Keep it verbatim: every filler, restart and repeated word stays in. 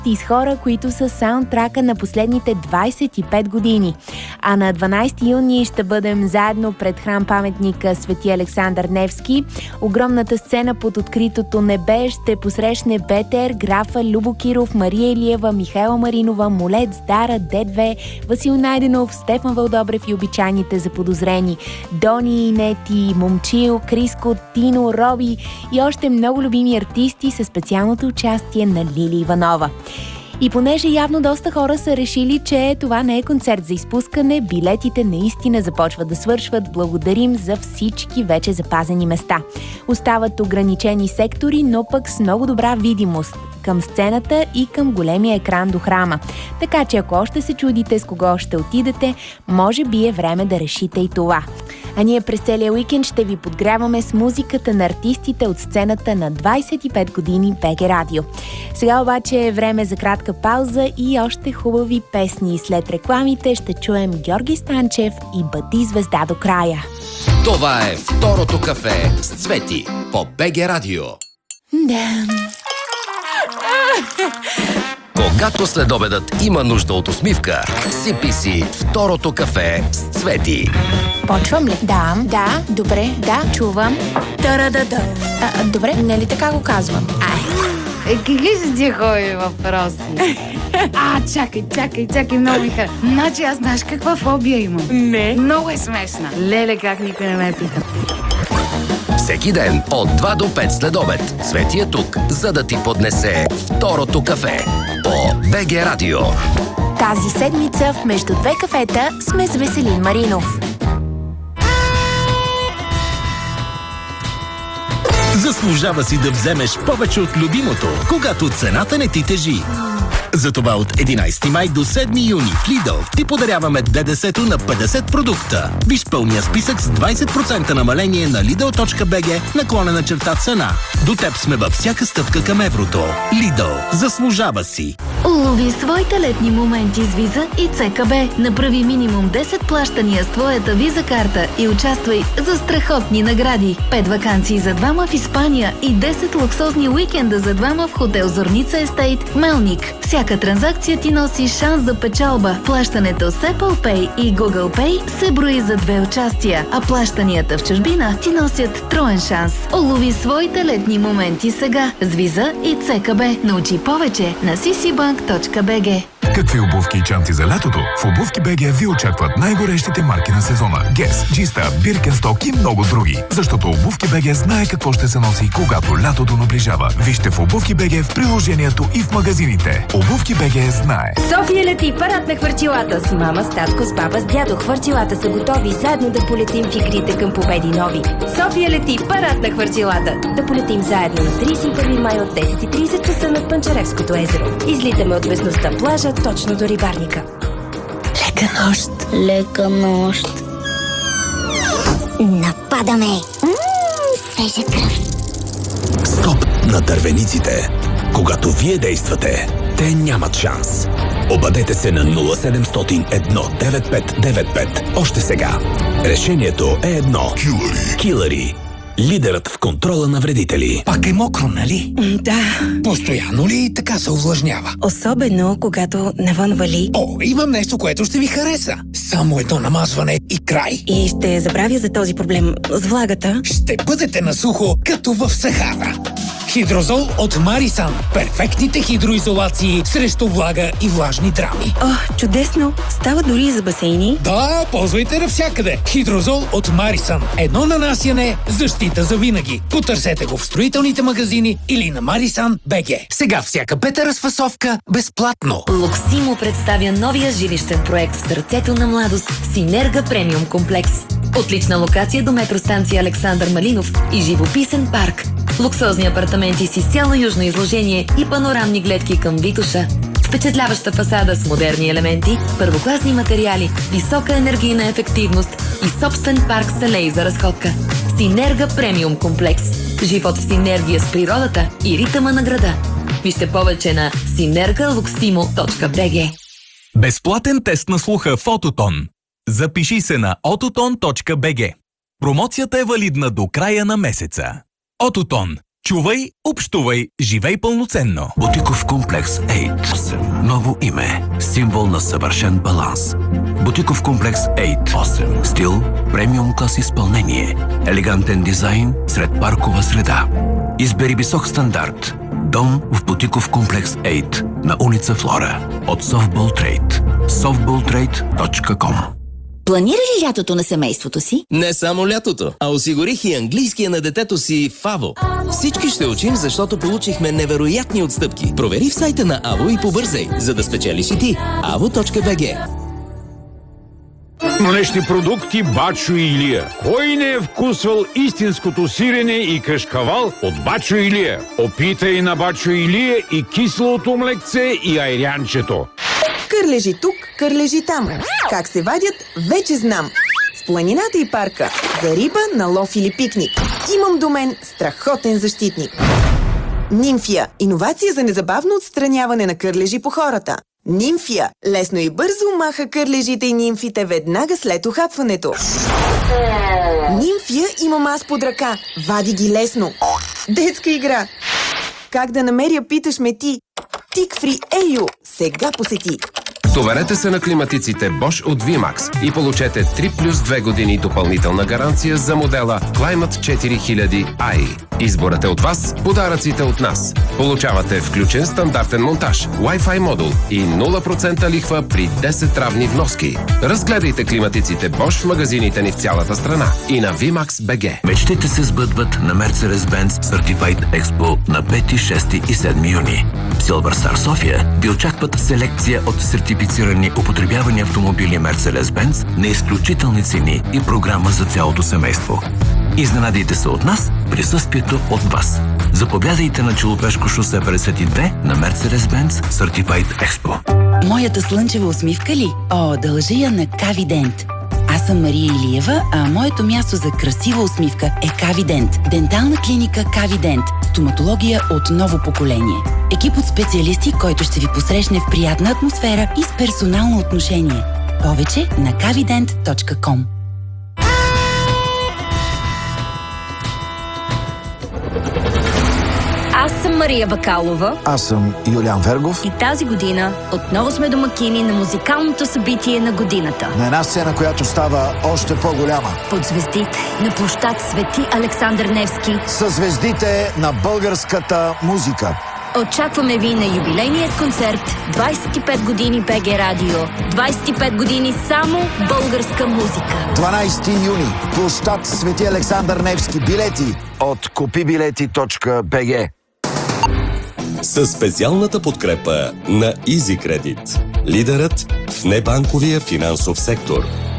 и с хора, които са саундтрака на последните двайсет и пет години. А на дванайсети юни ще бъдем заедно пред храм-паметника Свети Александър Невски. Огромната сцена под откритото небе ще посрещне Ветер, Графа, Любо Киров, Мария Илиева, Михайла Маринова, Молец, Дара, Дедве, Васил Найденов, Стефан Вълдобрев и обичайните заподозрени Дони, Нети, Момчил, Криско, Тино, Роби и още много любими артисти със специалното участие на Лили Иванова. И понеже явно доста хора са решили, че това не е концерт за изпускане, билетите наистина започват да свършват. Благодарим за всички вече запазени места. Остават ограничени сектори, но пък с много добра видимост към сцената и към големия екран до храма. Така че ако още се чудите с кого ще отидете, може би е време да решите и това. А ние през целия уикенд ще ви подгряваме с музиката на артистите от сцената на двайсет и пет години БГ Радио. Сега обаче е време за кратка пауза и още хубави песни. След рекламите ще чуем Георги Станчев и Бъди звезда до края. Това е второто кафе с Цвети по БГ Радио. Да. Когато следобедът има нужда от усмивка, сипи си второто кафе с Цвети. Почвам ли? Да, да, добре, да, чувам. Та-да-да-да. А, добре, не ли така го казвам? Ай. Е, какви са тия хубави въпроси? А, чакай, чакай, чакай, много ми хареса. Значи аз знаеш каква фобия имам? Не. Много е смешна. Леле, как никой не ме пита. Всеки ден от два до пет следобед Цвети е тук, за да ти поднесе второто кафе по БГ Радио. Тази седмица в Между две кафета сме с Веселин Маринов. Заслужава си да вземеш повече от любимото, когато цената не ти тежи. Затова от единайсети май до седми юни в Lidl ти подаряваме ДДС-то на петдесет продукта. Виж пълния списък с двайсет процента намаление на lidl.bg наклонена черта цена. До теб сме във всяка стъпка към еврото. Lidl. Заслужава си. Улови своите летни моменти с Виза и ЦКБ. Направи минимум десет плащания с твоята Виза карта и участвай за страхотни награди. пет ваканции за двама в Испания и десет луксозни уикенда за двама в хотел Зорница Естейт, Мелник. Всяка транзакция ти носи шанс за печалба. Плащането с Apple Pay и Google Pay се брои за две участия, а плащанията в чужбина ти носят троен шанс. Улови своите летни моменти сега с Виза и ЦКБ. Научи повече на си си банк точка би джи. Какви обувки и чанти за лятото? В Обувки БГ ви очакват най-горещите марки на сезона. Гес, Джиста, Биркенсток и много други. Защото Обувки БГ знае какво ще се носи, когато лятото наближава. Вижте в Обувки БГ в приложението и в магазините. Обувки БГ знае. София лети парад на хвърчилата с мама, с татко, с баба, с дядо. Хвърчилата са готови, заедно да полетим в игрите към победи нови. София лети парад на хвърчилата. Да полетим заедно на трийсет и първи май от десет и трийсет часа над Панчаревското езеро. Излитаме от местността плажа точно до рибарника. Лека нощ. Лека нощ. Нападаме. Ммм, свежа кръв. Стоп на дървениците. Когато вие действате, те нямат шанс. Обадете се на нула седемстотин едно девет пет девет пет. Още сега. Решението е едно. Килъри. Килъри. Лидерът в контрола на вредители. Пак е мокро, нали? Да. Постоянно ли така се увлажнява? Особено, когато навън вали. О, имам нещо, което ще ви хареса. Само едно намазване и край. И ще забравя за този проблем с влагата. Ще бъдете на сухо, като в Сахара. Хидрозол от Марисан. Перфектните хидроизолации срещу влага и влажни драми. О, чудесно! Става дори и за басейни. Да, ползвайте навсякъде. Хидрозол от Марисан. Едно нанасяне, защита за винаги. Потърсете го в строителните магазини или на Марисан БГ. Сега всяка пета разфасовка безплатно. Луксимо представя новия жилищен проект в сърцето на младост Синерга премиум комплекс. Отлична локация до метростанция Александър Малинов и живописен парк. Луксозни апартаменти с изцяло южно изложение и панорамни гледки към Витоша. Впечатляваща фасада с модерни елементи, първокласни материали, висока енергийна ефективност и собствен парк с алеи за разходка. Синерга премиум комплекс. Живот в синергия с природата и ритъма на града. Вижте повече на синерга луксимо точка би джи. Безплатен тест на слуха в Ототон. Запиши се на ототон точка би джи. Промоцията е валидна до края на месеца. Ототон. Чувай, общувай, живей пълноценно. Бутиков комплекс осем. Ново име. Символ на съвършен баланс. Бутиков комплекс осем. Стил, премиум клас изпълнение. Елегантен дизайн сред паркова среда. Избери висок стандарт. Дом в Бутиков комплекс осем на улица Флора. От Softball Trade. софтбол трейд точка ком. Планира ли лятото на семейството си? Не само лятото, а осигурих и английския на детето си в АВО. Всички ще учим, защото получихме невероятни отстъпки. Провери в сайта на АВО и побързай, за да спечелиш и ти. avo точка би джи. Млечни продукти Бачо и Илия. Кой не е вкусвал истинското сирене и кашкавал от Бачо и Илия? Опитай на Бачо и Илия и киселото млекце и айрянчето. Кърлежи тук, кърлежи там. Как се вадят, вече знам. В планината и парка. За риба, на лов или пикник. Имам до мен страхотен защитник. Нимфия. Иновация за незабавно отстраняване на кърлежи по хората. Нимфия. Лесно и бързо маха кърлежите и нимфите веднага след ухапването. Нимфия имам аз под ръка. Вади ги лесно. Детска игра. Как да намеря, питаш ме ти. Тик-фри Ейо. Сега посети. Доверете се на климатиците Bosch от VMAX и получете три плюс две години допълнителна гаранция за модела Climate четири хиляди ай. Изборът е от вас, подаръците от нас. Получавате включен стандартен монтаж, Wi-Fi модул и нула процента лихва при десет равни вноски. Разгледайте климатиците Bosch в магазините ни в цялата страна и на ви макс точка би джи. Мечтите се сбъдват на Mercedes-Benz Certified Expo на пети, шести и седми юни. В Silver Star София ви очакват селекция от сертифицирани употребявани автомобили Mercedes-Benz на изключителни цени и програма за цялото семейство. Изненадайте се от нас, присъствието от вас. Заповядайте на Челопешко шосе петдесет и две на Mercedes-Benz Certified Expo. Моята слънчева усмивка ли? О, дължа я на Кавидент. Аз съм Мария Илиева, а моето място за красива усмивка е Кавидент. Дентална клиника Кавидент. Стоматология от ново поколение. Екип от специалисти, който ще ви посрещне в приятна атмосфера и с персонално отношение. Повече на кавидент точка ком. Аз съм Мария Бакалова. Аз съм Юлиан Вергов. И тази година отново сме домакини на музикалното събитие на годината. На една сцена, която става още по-голяма. Под звездите на площад Свети Александър Невски. Със звездите на българската музика. Очакваме ви на юбилейният концерт двадесет и пет години БГ Радио. двадесет и пет години само българска музика. дванадесети юни. Площад Свети Александър Невски. Билети от купи билети точка би джи. Със специалната подкрепа на EasyCredit. Лидерът в небанковия финансов сектор.